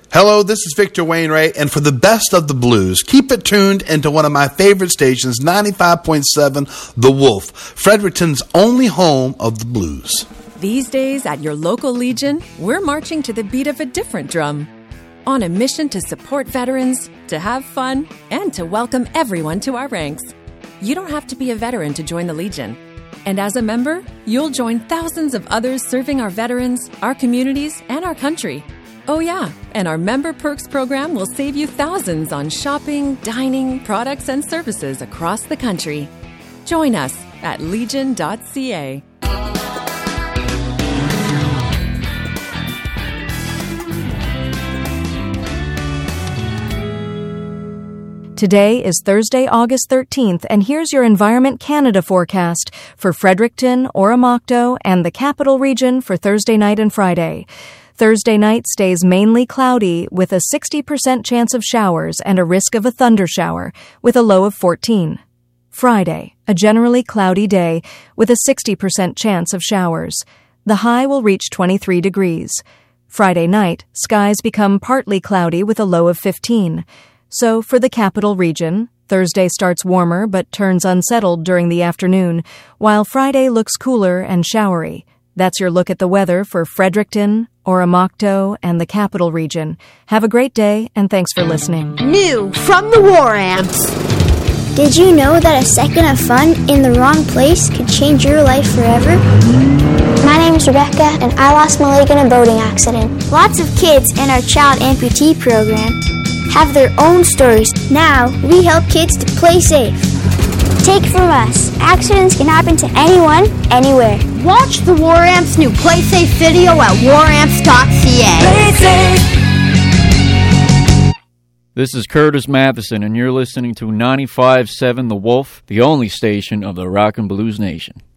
Hello, this is Victor Wainwright, and for the best of the blues, keep it tuned into one of my favorite stations, 95.7 The Wolf, Fredericton's only home of the blues. These days at your local Legion, we're marching to the beat of a different drum. On a mission to support veterans, to have fun, and to welcome everyone to our ranks. You don't have to be a veteran to join the Legion. And as a member, you'll join thousands of others serving our veterans, our communities, and our country. Oh yeah, and our Member Perks program will save you thousands on shopping, dining, products, and services across the country. Join us at legion.ca. Today is Thursday, August 13th, and here's your Environment Canada forecast for Fredericton, Oromocto, and the Capital Region for Thursday night and Friday. Thursday night stays mainly cloudy with a 60% chance of showers and a risk of a thunder shower with a low of 14. Friday, a generally cloudy day with a 60% chance of showers. The high will reach 23 degrees. Friday night, skies become partly cloudy with a low of 15. So for the Capital Region, Thursday starts warmer but turns unsettled during the afternoon, while Friday looks cooler and showery. That's your look at the weather for Fredericton, Oromocto, and the Capital Region. Have a great day, and thanks for listening. New from the War Amps. Did you know that a second of fun in the wrong place could change your life forever? My name is Rebecca, and I lost my leg in a boating accident. Lots of kids in our child amputee program have their own stories. Now, we help kids to play safe. Take it from us, accidents can happen to anyone, anywhere. Watch the War Amps new Play Safe video at waramps.ca. Play safe. This is Curtis Matheson, and you're listening to 95.7 The Wolf, the only station of the Rock and Blues Nation.